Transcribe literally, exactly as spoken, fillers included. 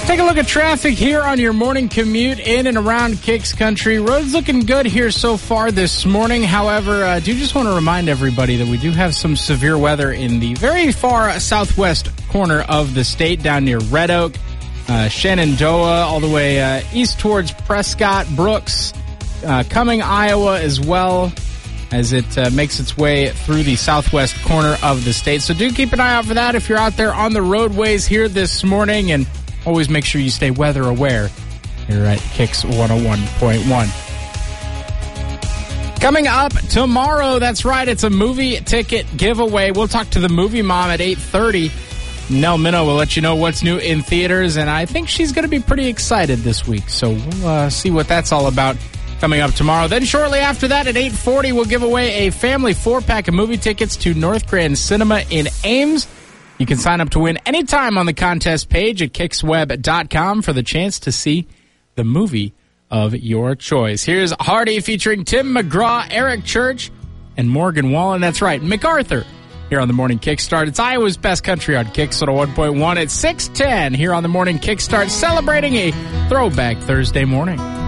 Take a look at traffic here on your morning commute in and around Kicks Country. Roads looking good here so far this morning. However, I uh, do just want to remind everybody that we do have some severe weather in the very far southwest corner of the state, down near Red Oak, uh, Shenandoah, all the way uh, east towards Prescott, Brooks, uh, Cumming, Iowa, as well as it uh, makes its way through the southwest corner of the state. So do keep an eye out for that if you're out there on the roadways here this morning, and always make sure you stay weather aware here at Kicks one oh one point one. Coming up tomorrow, that's right, it's a movie ticket giveaway. We'll talk to the movie mom at eight thirty. Nell Minow will let you know what's new in theaters, and I think she's going to be pretty excited this week. So we'll uh, see what that's all about coming up tomorrow. Then shortly after that at eight forty, we'll give away a family four-pack of movie tickets to North Grand Cinema in Ames. You can sign up to win anytime on the contest page at kicks web dot com for the chance to see the movie of your choice. Here's Hardy featuring Tim McGraw, Eric Church, and Morgan Wallen. That's right, MacArthur here on the Morning Kickstart. It's Iowa's Best Country on Kicks one oh one point one at six ten here on the Morning Kickstart, celebrating a throwback Thursday morning.